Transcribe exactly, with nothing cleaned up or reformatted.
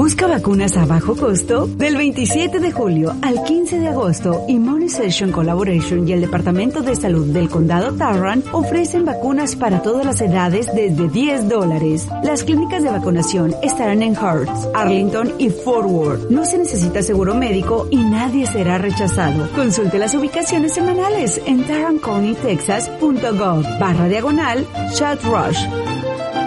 ¿Busca vacunas a bajo costo? Del veintisiete de julio al quince de agosto, Immunization Collaboration y el Departamento de Salud del Condado Tarrant ofrecen vacunas para todas las edades desde diez dólares. Las clínicas de vacunación estarán en Hertz, Arlington y Fort Worth. No se necesita seguro médico y nadie será rechazado. Consulte las ubicaciones semanales en tarrant county texas punto gov barra diagonal Shot Rush.